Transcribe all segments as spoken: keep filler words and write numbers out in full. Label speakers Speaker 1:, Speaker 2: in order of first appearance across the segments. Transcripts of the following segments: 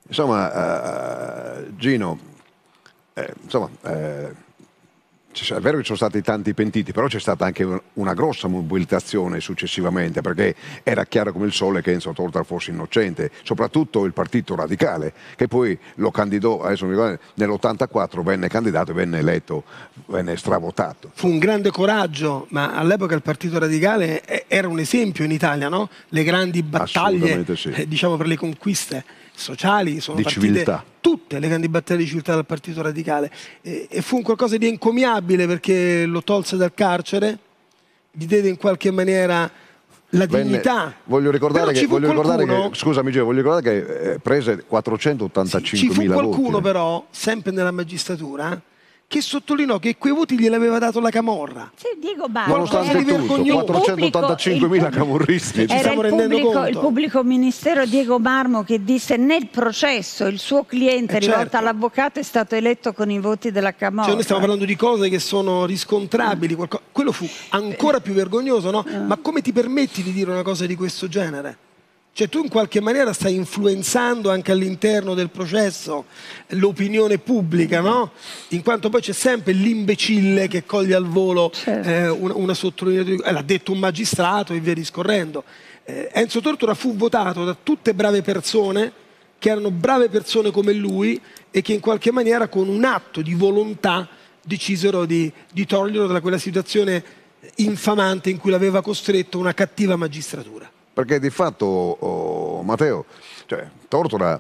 Speaker 1: Insomma, uh, Gino, eh, insomma, eh, è vero che ci sono stati tanti pentiti, però c'è stata anche una, una grossa mobilitazione successivamente, perché era chiaro come il sole che Enzo Tortora fosse innocente, soprattutto il Partito Radicale, che poi lo candidò, adesso mi ricordo, nell'ottantaquattro venne candidato e venne eletto, venne stravotato.
Speaker 2: Fu un grande coraggio, ma all'epoca il Partito Radicale era un esempio in Italia, no? Le grandi battaglie,
Speaker 1: sì.
Speaker 2: eh, diciamo, per le conquiste sociali sono
Speaker 1: di
Speaker 2: partite
Speaker 1: civiltà.
Speaker 2: Tutte le grandi battaglie di civiltà del Partito Radicale, e, e fu un qualcosa di encomiabile, perché lo tolse dal carcere, gli diede in qualche maniera la
Speaker 1: Venne,
Speaker 2: dignità.
Speaker 1: voglio ricordare, che, voglio ricordare
Speaker 2: qualcuno,
Speaker 1: che scusami Gio, voglio ricordare che eh, prese quattrocentottantacinquemila
Speaker 2: voti. Ci fu qualcuno
Speaker 1: voti.
Speaker 2: però, sempre nella magistratura, che sottolineò che quei voti gliel'aveva dato la Camorra.
Speaker 3: Sì, Diego Barmo.
Speaker 1: Nonostante tutto, quattrocentottantacinquemila camorristi.
Speaker 3: Ci stiamo
Speaker 2: il
Speaker 3: rendendo
Speaker 2: pubblico,
Speaker 3: conto. Il pubblico ministero Diego Barmo che disse nel processo il suo cliente
Speaker 2: eh
Speaker 3: rivolto
Speaker 2: certo.
Speaker 3: all'avvocato è stato eletto con i voti della Camorra.
Speaker 2: Cioè noi stiamo parlando di cose che sono riscontrabili, qualcosa... quello fu ancora più vergognoso, no? Ma come ti permetti di dire una cosa di questo genere? Cioè tu in qualche maniera stai influenzando anche all'interno del processo l'opinione pubblica, no? In quanto poi c'è sempre l'imbecille che coglie al volo
Speaker 3: certo.
Speaker 2: eh, una, una sottolineatura, eh, l'ha detto un magistrato e via discorrendo. Eh, Enzo Tortora fu votato da tutte brave persone, che erano brave persone come lui e che in qualche maniera con un atto di volontà decisero di, di toglierlo da quella situazione infamante in cui l'aveva costretto una cattiva magistratura.
Speaker 1: Perché di fatto, oh, Matteo, cioè, Tortora,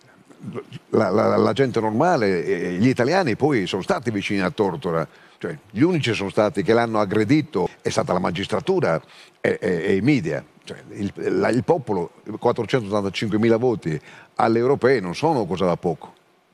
Speaker 1: la, la, la gente normale, eh, gli italiani poi sono stati vicini a Tortora, cioè, gli unici sono stati che l'hanno aggredito è stata la magistratura e, e, e i media. Cioè, il, la, il popolo, quattrocentottantacinquemila voti alle europee non sono cosa da poco.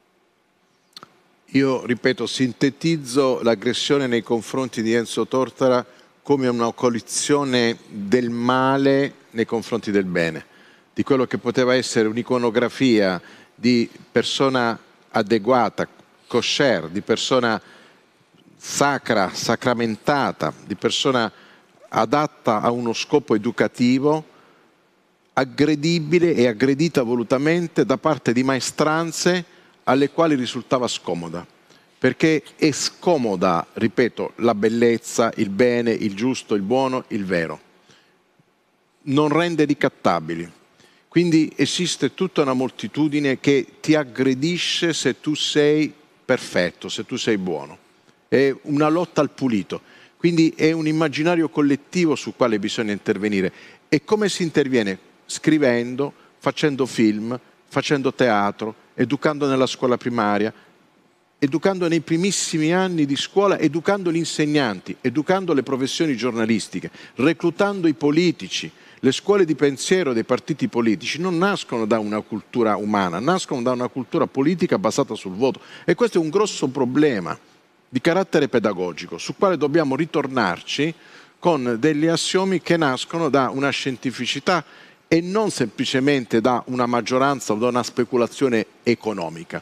Speaker 4: Io, ripeto, sintetizzo l'aggressione nei confronti di Enzo Tortora come una coalizione del male nei confronti del bene, di quello che poteva essere un'iconografia di persona adeguata, kosher, di persona sacra, sacramentata, di persona adatta a uno scopo educativo, aggredibile e aggredita volutamente da parte di maestranze alle quali risultava scomoda. Perché è scomoda, ripeto, la bellezza, il bene, il giusto, il buono, il vero. Non rende ricattabili. Quindi esiste tutta una moltitudine che ti aggredisce se tu sei perfetto, se tu sei buono. È una lotta al pulito. Quindi è un immaginario collettivo sul quale bisogna intervenire. E come si interviene? Scrivendo, facendo film, facendo teatro, educando nella scuola primaria, educando nei primissimi anni di scuola, educando gli insegnanti, educando le professioni giornalistiche, reclutando i politici. Le scuole di pensiero dei partiti politici non nascono da una cultura umana, nascono da una cultura politica basata sul voto. E questo è un grosso problema di carattere pedagogico, sul quale dobbiamo ritornarci con degli assiomi che nascono da una scientificità e non semplicemente da una maggioranza o da una speculazione economica.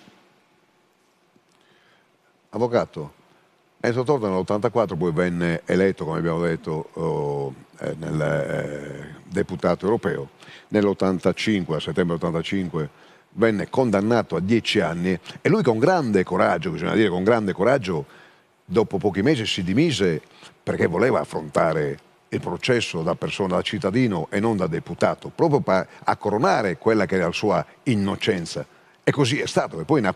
Speaker 1: Avvocato, Enzo Tortora nell'ottantaquattro poi venne eletto, come abbiamo detto, oh, eh, nel eh, deputato europeo. Nell'ottantacinque, a settembre ottantacinque, venne condannato a dieci anni e lui con grande coraggio, bisogna dire con grande coraggio, dopo pochi mesi si dimise perché voleva affrontare il processo da persona, da cittadino e non da deputato, proprio per a coronare quella che era la sua innocenza. E così è stato, e poi